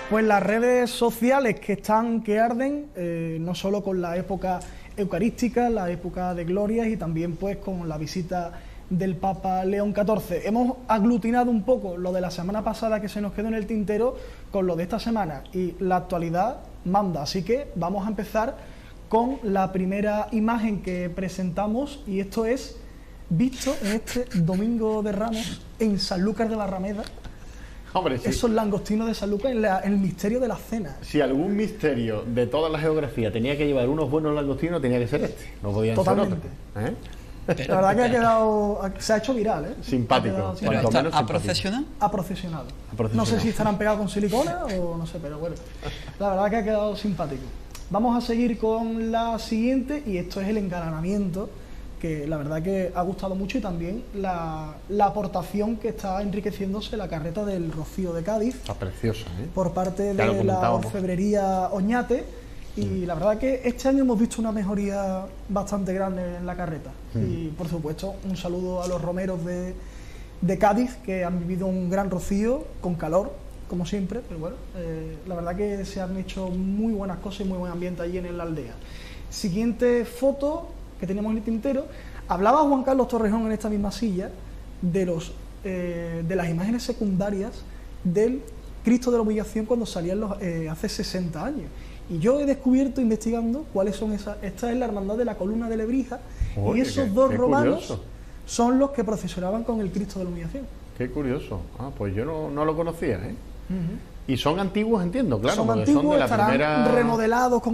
Pues las redes sociales que están que arden, no solo con la época eucarística, la época de glorias y también pues con la visita del Papa León XIV. Hemos aglutinado un poco lo de la semana pasada que se nos quedó en el tintero con lo de esta semana y la actualidad manda, así que vamos a empezar con la primera imagen que presentamos y esto es visto en este Domingo de Ramos en Sanlúcar de Barrameda. Hombre, sí. Esos langostinos de Sanlúcar en el misterio de la cena. Si algún misterio de toda la geografía tenía que llevar unos buenos langostinos, tenía que ser este. No podían Totalmente. ser otros. La verdad que ha quedado, se ha hecho viral, ¿eh? Simpático. ¿Pero está a procesional? Ha procesionado. No sé si estarán pegados con silicona o no sé, pero bueno, la verdad que ha quedado simpático. Vamos a seguir con la siguiente y esto es el engalanamiento, que la verdad que ha gustado mucho y también la aportación que está enriqueciéndose la carreta del Rocío de Cádiz. Está preciosa, ¿eh? Por parte de la orfebrería Oñate. Y la verdad que este año hemos visto una mejoría bastante grande en la carreta. Y por supuesto un saludo a los romeros de Cádiz, que han vivido un gran rocío con calor, como siempre, pero bueno, la verdad que se han hecho muy buenas cosas y muy buen ambiente allí en la aldea. Siguiente foto que tenemos en el tintero. Hablaba Juan Carlos Torrejón en esta misma silla de las imágenes secundarias del Cristo de la Humillación cuando salían hace 60 años. Y yo he descubierto, investigando, cuáles son esas. Esta es la hermandad de la Columna de Lebrija. Oye, y esos dos romanos curioso. Son los que procesionaban con el Cristo de la Humillación. Qué curioso. Ah, pues yo no lo conocía, ¿eh? Y son antiguos, entiendo, claro. Son antiguos, son de la estarán primera... remodelados con